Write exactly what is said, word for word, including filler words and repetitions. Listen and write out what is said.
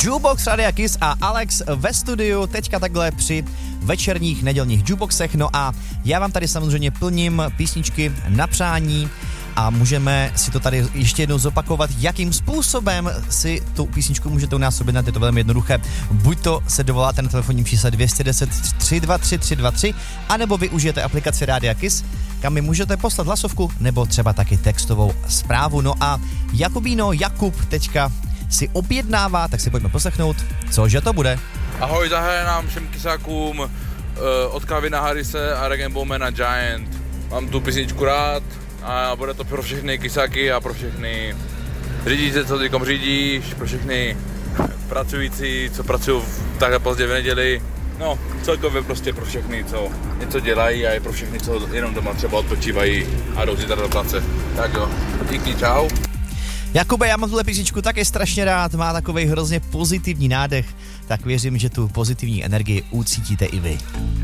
Jukebox Radia Kiss a Alex ve studiu, teďka takhle při večerních nedělních jukeboxech. No a já vám tady samozřejmě plním písničky na přání a můžeme si to tady ještě jednou zopakovat, jakým způsobem si tu písničku můžete u nás objednat, je to velmi jednoduché. Buď to se dovoláte na telefonním čísle dvě deset tři dva tři tři dva tři, anebo využijete aplikaci Radia Kiss, kam mi můžete poslat hlasovku, nebo třeba taky textovou zprávu. No a Jakubíno Jakub teďka si objednává, tak si pojďme poslechnout, cože to bude. Ahoj, zahraje nám všem kysákům uh, od Calvina Harrise a Rag and Bowmana Giant. Mám tu písničku rád a bude to pro všechny kysáky a pro všechny řidiče, co teďkom řídíš, pro všechny pracující, co pracují takhle pozdě v neděli. No, celkově prostě pro všechny, co něco dělají a i pro všechny, co jenom doma třeba odpočívají a jdou zítra do práce. Tak jo, díky, čau. Jakube, já mám tuhle písničku taky strašně rád, má takovej hrozně pozitivní nádech, tak věřím, že tu pozitivní energii ucítíte i vy.